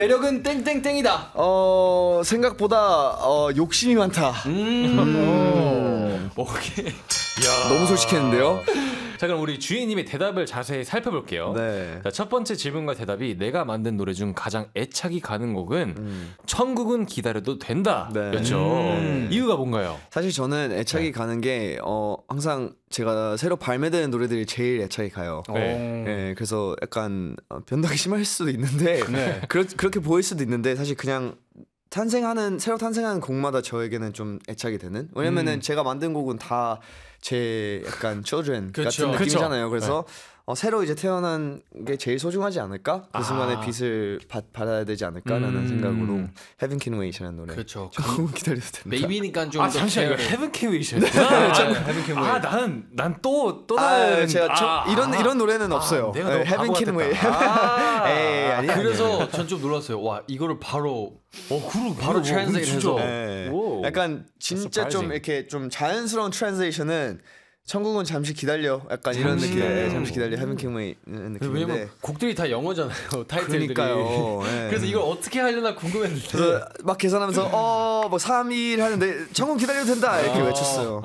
매력은 땡땡땡이다. 생각보다 욕심이 많다. 오케이. 너무 솔직했는데요. 자, 그럼 우리 주희님의 대답을 자세히 살펴볼게요. 네. 자, 첫 번째 질문과 대답이 내가 만든 노래 중 가장 애착이 가는 곡은 천국은 기다려도 된다 네. 였죠. 이유가 뭔가요? 사실 저는 애착이 가는 게 항상 제가 새로 발매되는 노래들이 제일 애착이 가요. 네, 그래서 약간 변덕이 심할 수도 있는데 네. 그렇게 보일 수도 있는데 사실 그냥 새로 탄생하는 곡마다 저에게는 좀 애착이 되는. 왜냐면은 제가 만든 곡은 다 제 약간 children 같은 느낌이잖아요. 그래서 새로 이제 태어난 게 제일 소중하지 않을까? 그 순간에 빛을 받아야 되지 않을까라는 생각으로 Heaven Can Wait이라는 노래. 그렇죠. 조금 기다려도 된다. 베이비니까 좀. 잠시만요. Heaven Can Wait이었구나. 난 또 다른. 제가 이런 노래는 없어요. 내가 너무 Heaven Can Wait. 아니야. 그래서 전 좀 놀랐어요. 와, 이거를 바로 트랜스레이트해서. 약간 진짜 좀 이렇게 좀 자연스러운 트랜스레이션은 천국은 잠시 기다려. 약간 이런 느낌. 잠시 기다려. Heaven Can Wait 느낌인데. 왜냐면 곡들이 다 영어잖아요. 타이틀들이. 그러니까요. 그래서 이걸 어떻게 하려나 궁금했는데. 그래서 막 계산하면서 뭐 3, 2, 1 하는데 천국 기다려도 된다 이렇게 외쳤어요.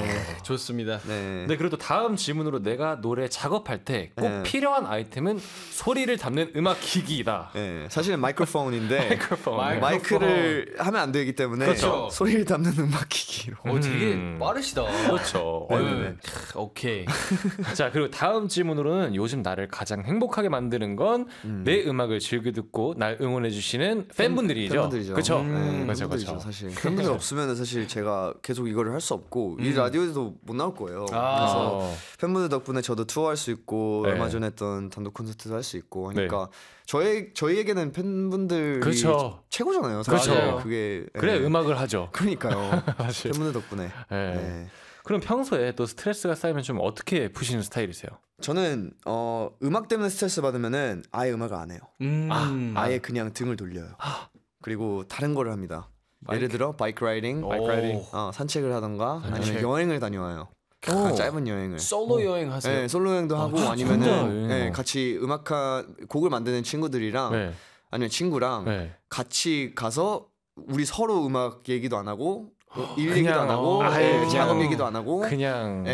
좋습니다. 네. 네, 그리고 또 다음 질문으로 내가 노래 작업할 때 꼭 필요한 아이템은 소리를 담는 음악 기기이다. 네, 사실은 마이크로폰인데 마이크로폰. 마이크를 하면 안 되기 때문에 그렇죠. 소리를 담는 음악 기기로. 되게 빠르시다. 그렇죠. 오케이. 자, 그리고 다음 질문으로는 요즘 나를 가장 행복하게 만드는 건 내 음악을 즐겨 듣고 날 응원해 주시는 팬분들이죠. 팬분들이죠. 그렇죠. 팬분들이죠. 사실 팬분들 없으면 사실 제가 계속 이거를 할 수 없고 이 라디오에도 못 나올 거예요. 그래서 팬분들 덕분에 저도 투어할 수 있고 얼마 전에 했던 단독 콘서트도 할 수 있고 하니까 저희에게는 팬분들이 최고잖아요. 사실. 그렇죠. 그게 그래 음악을 하죠. 그러니까요. 팬분들 덕분에. 네. 그럼 평소에 또 스트레스가 쌓이면 좀 어떻게 푸시는 스타일이세요? 저는 음악 때문에 스트레스 받으면은 아예 음악을 안 해요. 아예 그냥 등을 돌려요. 그리고 다른 거를 합니다. 예를 들어 바이크 라이딩, 산책을 하던가 아니면 여행을 다녀와요. 짧은 여행을. 솔로 여행 하세요? 네, 솔로 여행도 하고 아니면은 같이 곡을 만드는 친구들이랑 아니면 친구랑 같이 가서 우리 서로 음악 얘기도 안 하고 일 얘기도 안 하고 작업 얘기도 안 하고 그냥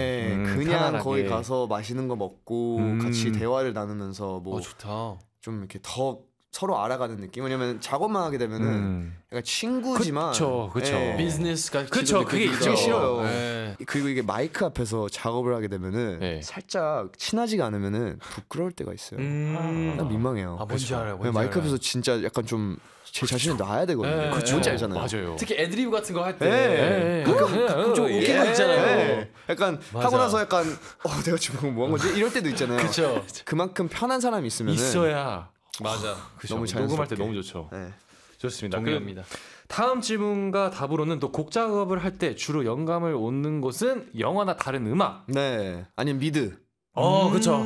거기 가서 맛있는 거 먹고 같이 대화를 나누면서 뭐 좀 이렇게 더 서로 알아가는 느낌. 왜냐면 작업만 하게 되면은 약간 친구지만 그쵸. 비즈니스가 그게 되게 싫어요. 그리고 이게 마이크 앞에서 작업을 하게 되면은 살짝 친하지가 않으면은 부끄러울 때가 있어요. 난 민망해요. 뭔지 알아요. 마이크 앞에서 진짜 약간 좀 제 자신을 놔야 되거든요. 뭔지 알잖아요. 맞아요. 특히 애드리브 같은 거 할 때 가끔 좀 웃긴 거 있잖아요. 약간 하고 나서 약간 내가 지금 뭐 한 거지? 이럴 때도 있잖아요. 그렇죠. 그만큼 편한 사람이 있으면 있어야 맞아. 너무 녹음할 때 너무 좋죠. 좋습니다. 동의합니다. 다음 질문과 답으로는 또 곡 작업을 할 때 주로 영감을 얻는 것은 영화나 다른 음악. 네. 아니면 미드. 그렇죠.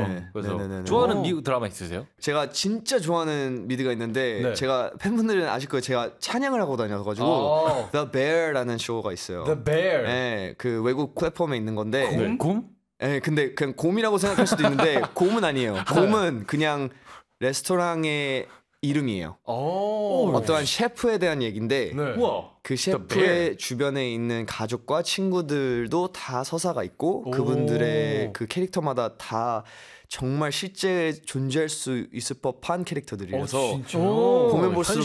좋아하는 미국 드라마 있으세요? 제가 진짜 좋아하는 미드가 있는데 제가 팬분들은 아실 거예요. 제가 찬양을 하고 다녀가지고 The Bear라는 쇼가 있어요. The Bear. 네, 그 외국 플랫폼에 있는 건데. 곰? 네, 근데 그냥 곰이라고 생각할 수도 있는데 곰은 아니에요. 곰은 그냥 레스토랑의 이름이에요. 어떠한 셰프에 대한 얘기인데 그 셰프의 주변에 있는 가족과 친구들도 다 서사가 있고 그분들의 그 캐릭터마다 다 정말 실제 존재할 수 있을 법한 캐릭터들이라서 보면 볼수록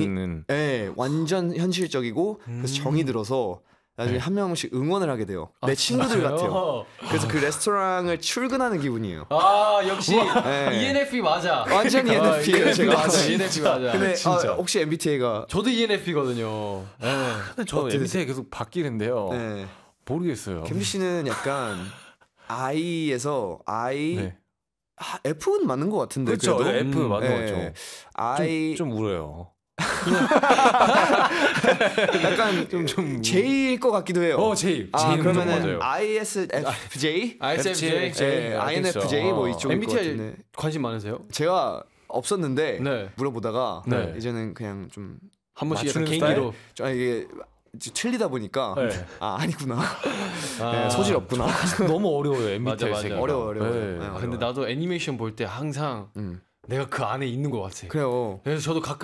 완전 현실적이고 그래서 정이 들어서 나중에 한 명씩 응원을 하게 돼요. 내 친구들 같아요. 그래서 그 레스토랑을 출근하는 기분이에요. 역시 ENFP 맞아. 완전 ENFP예요. 제가 맞아. ENFP 맞아. 근데 혹시 MBTI가 저도 ENFP거든요. 근데 저 MBTI 계속 바뀌는데요. 모르겠어요. 캠비 씨는 약간 I에서 F는 맞는 것 같은데. 그렇죠. 그래도? F 맞는 것 같죠. 좀 울어요. 약간 좀 J일 것 같기도 해요. J. 그러면은 ISFJ? INFJ 뭐 이쪽일 것 MBTI 같은데. 관심 많으세요? 제가 없었는데 물어보다가 이제는 그냥 좀 한 번씩 약간 개인기로 이게 틀리다 보니까 아니구나. 소질 없구나. 너무 어려워요. MBTI 맞아. 어려워. 근데 나도 애니메이션 볼 때 항상 내가 그 안에 있는 것 같아. 그래요. 그래서 저도 가끔